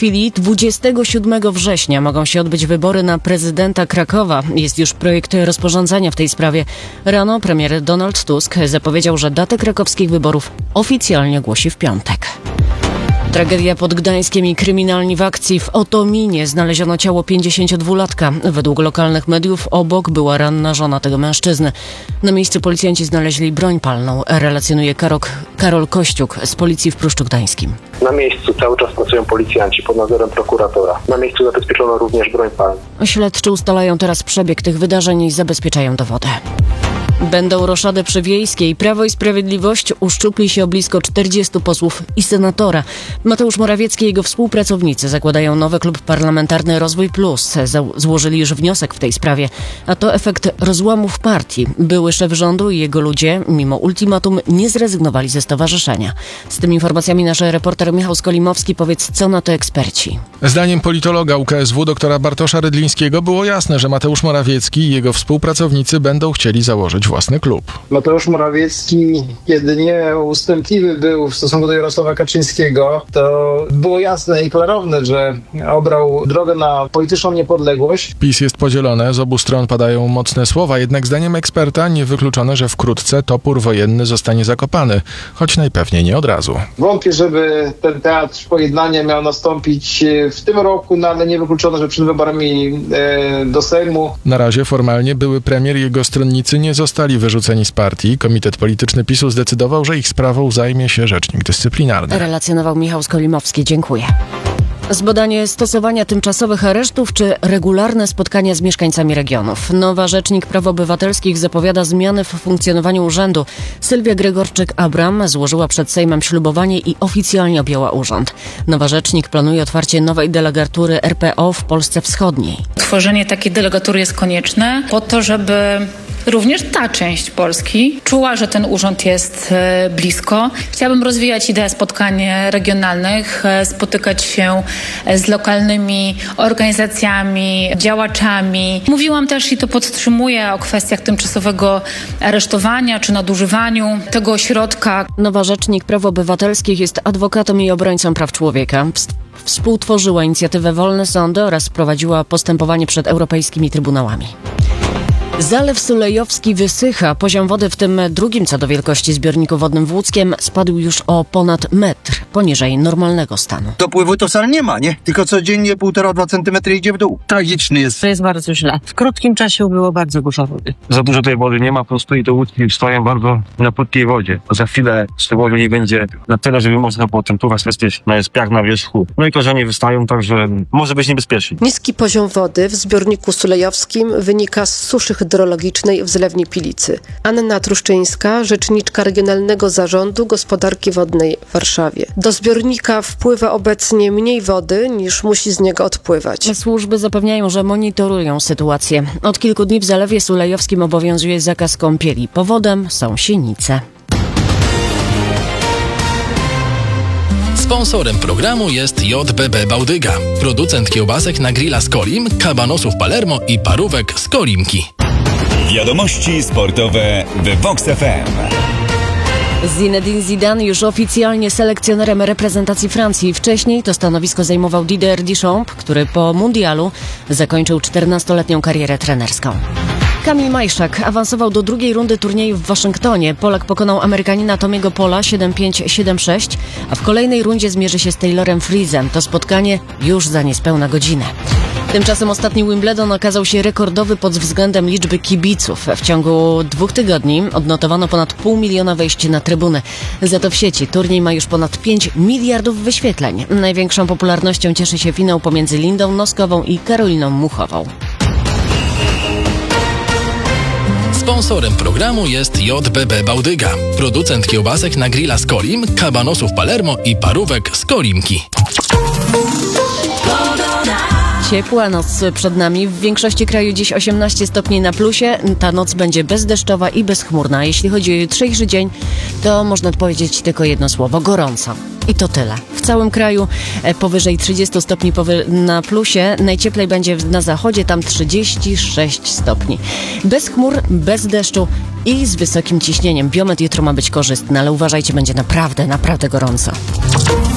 chwili, 27 września, mogą się odbyć wybory na prezydenta Krakowa. Jest już projekt rozporządzenia w tej sprawie. Rano premier Donald Tusk zapowiedział, że datę krakowskich wyborów oficjalnie ogłosi w piątek. Tragedia pod Gdańskiem i kryminalni w akcji. W Otominie znaleziono ciało 52-latka. Według lokalnych mediów obok była ranna żona tego mężczyzny. Na miejscu policjanci znaleźli broń palną, relacjonuje Karol Kościuk z policji w Pruszczu Gdańskim. Na miejscu cały czas pracują policjanci pod nadzorem prokuratora. Na miejscu zabezpieczono również broń palną. Śledczy ustalają teraz przebieg tych wydarzeń i zabezpieczają dowody. Będą roszady przy Wiejskiej. Prawo i Sprawiedliwość uszczupli się o blisko 40 posłów i senatora. Mateusz Morawiecki i jego współpracownicy zakładają nowy klub parlamentarny Rozwój Plus. Złożyli już wniosek w tej sprawie. A to efekt rozłamów partii. Były szef rządu i jego ludzie, mimo ultimatum, nie zrezygnowali ze stowarzyszenia. Z tymi informacjami nasz reporter Michał Skolimowski. Powiedz, co na to eksperci? Zdaniem politologa UKSW doktora Bartosza Rydlińskiego było jasne, że Mateusz Morawiecki i jego współpracownicy będą chcieli założyć własny klub. Mateusz Morawiecki, kiedy nie ustępliwy był w stosunku do Jarosława Kaczyńskiego, to było jasne i klarowne, że obrał drogę na polityczną niepodległość. PiS jest podzielone, z obu stron padają mocne słowa, jednak zdaniem eksperta niewykluczone, że wkrótce topór wojenny zostanie zakopany, choć najpewniej nie od razu. Wątpię, żeby ten teatr pojednania miał nastąpić w tym roku, no ale niewykluczone, że przed wyborami do Sejmu. Na razie formalnie były premier i jego stronnicy nie zostali wyrzuceni z partii. Komitet polityczny PiS-u zdecydował, że ich sprawą zajmie się rzecznik dyscyplinarny. Relacjonował Michał Skolimowski. Dziękuję. Zbadanie stosowania tymczasowych aresztów czy regularne spotkania z mieszkańcami regionów. Nowa rzecznik praw obywatelskich zapowiada zmiany w funkcjonowaniu urzędu. Sylwia Gregorczyk-Abram złożyła przed Sejmem ślubowanie i oficjalnie objęła urząd. Nowa rzecznik planuje otwarcie nowej delegatury RPO w Polsce Wschodniej. Tworzenie takiej delegatury jest konieczne po to, żeby również ta część Polski czuła, że ten urząd jest blisko. Chciałabym rozwijać ideę spotkań regionalnych, spotykać się z lokalnymi organizacjami, działaczami. Mówiłam też i to podtrzymuję o kwestiach tymczasowego aresztowania czy nadużywaniu tego ośrodka. Nowa rzecznik praw obywatelskich jest adwokatem i obrońcą praw człowieka. Współtworzyła inicjatywę Wolne Sądy oraz prowadziła postępowanie przed europejskimi trybunałami. Zalew Sulejowski wysycha. Poziom wody w tym drugim co do wielkości zbiorniku wodnym w Łódzkiem spadł już o ponad metr poniżej normalnego stanu. Dopływu to wcale nie ma, nie? Tylko codziennie 1,5-2 cm idzie w dół. Tragiczny jest. To jest bardzo źle. W krótkim czasie było bardzo dużo wody. Za dużo tej wody nie ma, po prostu i te łódki stoją bardzo na płytkiej wodzie. Za chwilę z tej wody nie będzie na tyle, żeby można było tym pływać bezpiecznie. Jest piach na wierzchu. No i korzenie wystają, także może być niebezpiecznie. Niski poziom wody w zbiorniku sulejowskim wynika z suszy hydrologicznej w zlewni Pilicy. Anna Truszczyńska, rzeczniczka Regionalnego Zarządu Gospodarki Wodnej w Warszawie. Do zbiornika wpływa obecnie mniej wody, niż musi z niego odpływać. Służby zapewniają, że monitorują sytuację. Od kilku dni w Zalewie Sulejowskim obowiązuje zakaz kąpieli. Powodem są sinice. Sponsorem programu jest JBB Bałdyga, producent kiełbasek na grilla Skolim, kabanosów Palermo i parówek Skolimki. Wiadomości sportowe w Vox FM. Zinedine Zidane już oficjalnie selekcjonerem reprezentacji Francji. Wcześniej to stanowisko zajmował Didier Deschamps, który po mundialu zakończył 14-letnią karierę trenerską. Kamil Majszak awansował do drugiej rundy turnieju w Waszyngtonie. Polak pokonał Amerykanina Tomiego Pola 7-5, 7-6, a w kolejnej rundzie zmierzy się z Taylorem Friesem. To spotkanie już za niespełna godzinę. Tymczasem ostatni Wimbledon okazał się rekordowy pod względem liczby kibiców. W ciągu 2 tygodni odnotowano ponad 500 000 wejść na trybuny. Za to w sieci turniej ma już ponad 5 miliardów wyświetleń. Największą popularnością cieszy się finał pomiędzy Lindą Noskową i Karoliną Muchową. Sponsorem programu jest JBB Bałdyga, producent kiełbasek na grilla Skolim, kabanosów Palermo i parówek Skolimki. Ciepła noc przed nami. W większości kraju dziś 18 stopni na plusie. Ta noc będzie bezdeszczowa i bezchmurna. Jeśli chodzi o jutrzejszy dzień, to można powiedzieć tylko jedno słowo: gorąco. I to tyle. W całym kraju powyżej 30 stopni na plusie. Najcieplej będzie na zachodzie, tam 36 stopni. Bez chmur, bez deszczu i z wysokim ciśnieniem. Biometr jutro ma być korzystny, ale uważajcie, będzie naprawdę, naprawdę gorąco.